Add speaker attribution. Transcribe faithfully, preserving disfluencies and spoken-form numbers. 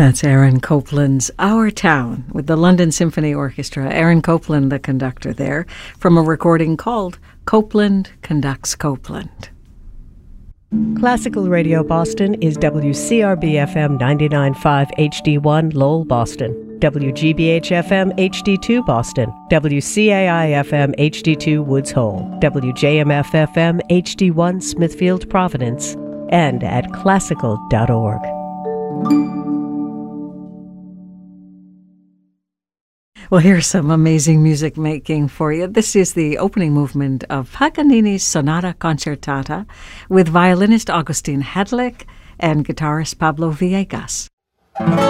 Speaker 1: That's Aaron Copland's Our Town with the London Symphony Orchestra. Aaron Copland, the conductor there, from a recording called Copland Conducts Copland.
Speaker 2: Classical Radio Boston is W C R B F M ninety-nine point five H D one Lowell, Boston, W G B H F M H D two Boston, W C A I F M H D two Woods Hole, W J M F F M H D one Smithfield, Providence, and at classical dot org.
Speaker 1: Well, here's some amazing music making for you. This is the opening movement of Paganini's Sonata Concertata with violinist Augustin Hedlick and guitarist Pablo Villegas.